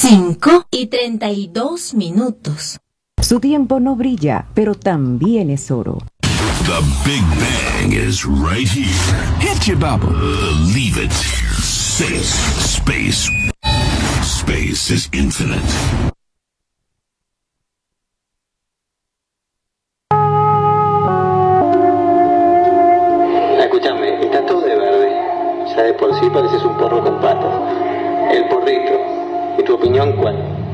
5:32. Su tiempo no brilla, pero también es oro. The Big Bang is right here. Hit your bubble. Leave it. Space. Space is infinite. Escúchame, está todo de verde. Ya de por sí pareces un porro con patas. El porrito. ¿Y tu opinión cuál?